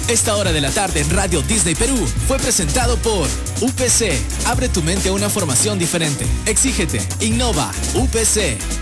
Esta hora de la tarde en Radio Disney Perú fue presentado por UPC. Abre tu mente a una formación diferente. Exígete, innova, UPC.